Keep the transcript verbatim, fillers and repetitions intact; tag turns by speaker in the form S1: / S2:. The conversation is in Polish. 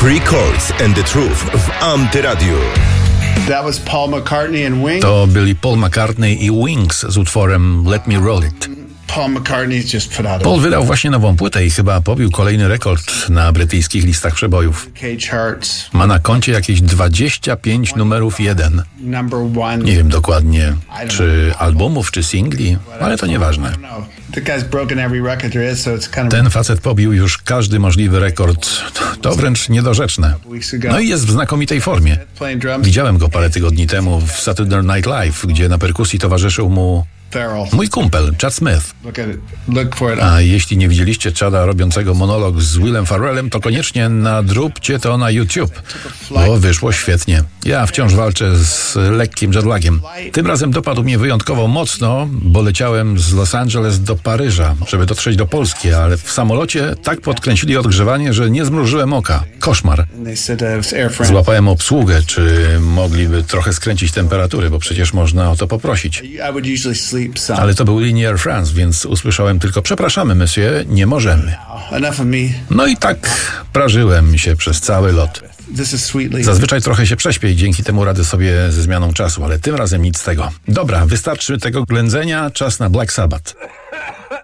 S1: Free Chords and the Truth w Antyradiu.
S2: That was Paul McCartney and Wings.
S3: To byli Paul McCartney i Wings z utworem Let Me Roll It.
S2: Paul McCartney just put out a
S3: Paul wydał właśnie nową płytę i chyba pobił kolejny rekord na brytyjskich listach przebojów.
S2: K charts.
S3: Ma na koncie jakieś dwadzieścia pięć numerów jeden.
S2: Number one.
S3: Nie wiem dokładnie, czy albumów, czy singli, ale to nieważne.
S2: No, the guy's broken every record there is, so it's kind of.
S3: Ten facet pobił już każdy możliwy rekord. To wręcz niedorzeczne. No i jest w znakomitej formie.
S2: Playing drums.
S3: Widziałem go parę tygodni temu w Saturday Night Live, gdzie na perkusji towarzyszył mu
S2: Farrell.
S3: mój kumpel, Chad Smith.
S2: Look at it. Look for it.
S3: A jeśli nie widzieliście Chada robiącego monolog z Willem Farrellem, to koniecznie nadróbcie to na YouTube, bo wyszło świetnie. Ja wciąż walczę z lekkim jetlagiem. Tym razem dopadł mnie wyjątkowo mocno, bo leciałem z Los Angeles do Paryża, żeby dotrzeć do Polski, ale w samolocie tak podkręcili odgrzewanie, że nie zmrużyłem oka. Koszmar.
S2: And they said uh, it was Air France.
S3: Złapałem obsługę, czy mogliby trochę skręcić temperatury, bo przecież można o to poprosić.
S2: I would usually sleep some.
S3: Ale to był linie Air France, więc usłyszałem tylko: przepraszamy, monsieur, nie możemy.
S2: Enough of me.
S3: No i tak prażyłem się przez cały lot.
S2: This is Sweetly.
S3: Zazwyczaj trochę się prześpię i dzięki temu radzę sobie ze zmianą czasu, ale tym razem nic z tego. Dobra, wystarczy tego ględzenia, czas na Black Sabbath.